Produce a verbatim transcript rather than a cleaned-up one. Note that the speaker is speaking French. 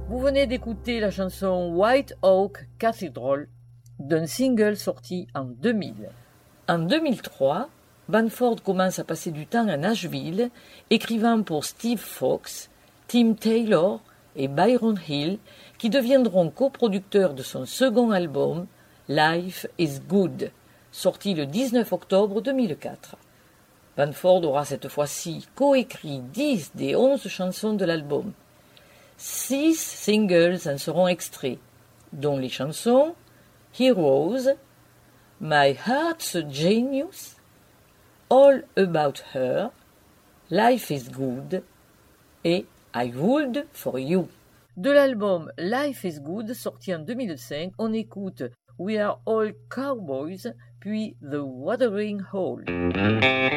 Vous venez d'écouter la chanson White Oak Cathedral d'un single sorti en deux mille. En deux mille trois, Banford commence à passer du temps à Nashville, écrivant pour Steve Fox, Tim Taylor et Byron Hill, qui deviendront coproducteurs de son second album, Life is Good, sorti le dix-neuf octobre deux mille quatre. Banford aura cette fois-ci coécrit dix des onze chansons de l'album. Six singles en seront extraits, dont les chansons Heroes, My Heart's a Genius, All About Her, Life is Good et I Would for You. De l'album Life is Good, sorti en deux mille cinq, on écoute We Are All Cowboys, puis The Wuthering Hole.